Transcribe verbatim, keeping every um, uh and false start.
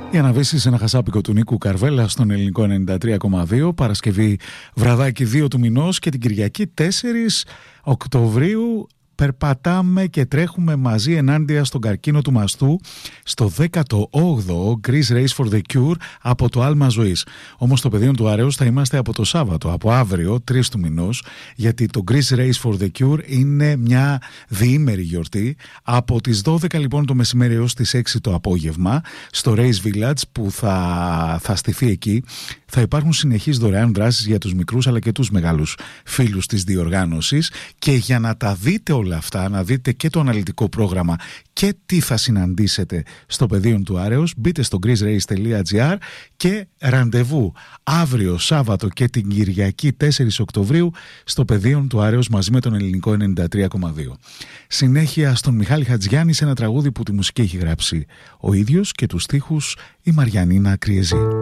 Για να βήσεις ένα χασάπικο του Νίκου Καρβέλα στον ελληνικό ενενήντα τρία κόμμα δύο, Παρασκευή βραδάκι δύο του μηνός και την Κυριακή τέσσερις Οκτωβρίου περπατάμε και τρέχουμε μαζί ενάντια στον καρκίνο του μαστού στο δέκατο όγδοο Greece Race for the Cure από το άλμα ζωής. Όμως στο πεδίο του Άρεως θα είμαστε από το Σάββατο, από αύριο τρεις του μηνός, γιατί το Greece Race for the Cure είναι μια διήμερη γιορτή από τις δώδεκα λοιπόν το μεσημέρι έως τις έξι το απόγευμα στο Race Village που θα, θα στηθεί εκεί. Θα υπάρχουν συνεχείς δωρεάν δράσεις για τους μικρούς αλλά και τους μεγάλους φίλους της διοργάνωσης, και για να τα δείτε όλα αυτά, να δείτε και το αναλυτικό πρόγραμμα και τι θα συναντήσετε στο πεδίο του Άρεως, μπείτε στο greece race τελεία gr και ραντεβού αύριο Σάββατο και την Κυριακή τέσσερις Οκτωβρίου στο πεδίο του Άρεως μαζί με τον ελληνικό ενενήντα τρία κόμμα δύο. Συνέχεια στον Μιχάλη Χατζιάννη σε ένα τραγούδι που τη μουσική έχει γράψει ο ίδιος και τους στίχους η Μαριανίνα Κριεζή.